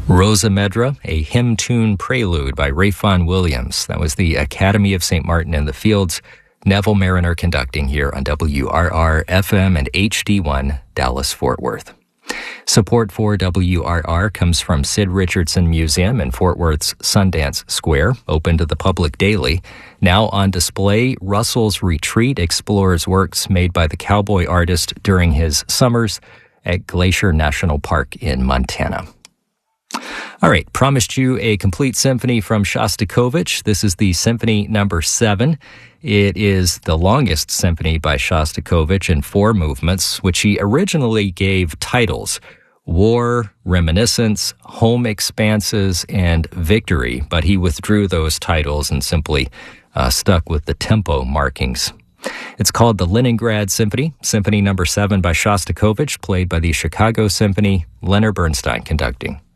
Rosa Medra, a hymn tune prelude by Ralph Vaughan Williams. That was the Academy of St. Martin in the Fields. Neville Mariner conducting here on WRR FM and HD1 Dallas-Fort Worth. Support for WRR comes from Sid Richardson Museum in Fort Worth's Sundance Square, open to the public daily. Now on display, Russell's Retreat explores works made by the cowboy artist during his summers at Glacier National Park in Montana. All right, promised you a complete symphony from Shostakovich. This is the Symphony Number 7. It is the longest symphony by Shostakovich in 4 movements, which he originally gave titles: War, Reminiscence, Home Expanses, and Victory, but he withdrew those titles and simply stuck with the tempo markings. It's called the Leningrad Symphony, Symphony Number 7 by Shostakovich, played by the Chicago Symphony, Leonard Bernstein conducting.